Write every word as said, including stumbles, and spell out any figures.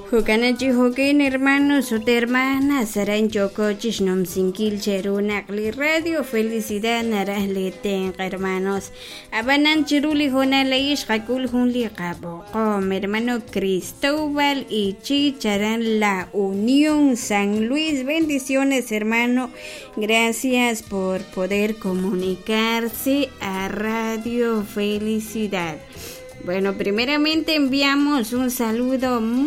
Hukanachi Hokin, hermanos o hermanas, Saran Choco, Chisnom Sinkil, Cherunakli, Radio Felicidad, Narasleten, hermanos. Abanan Chiruli, Jonalaish, Hakul, Junli, Cabo, mi hermano Cristóbal y Chicharán, la Unión San Luis. Bendiciones, hermano. Gracias por poder comunicarse a Radio Felicidad. Bueno, primeramente enviamos un saludo muy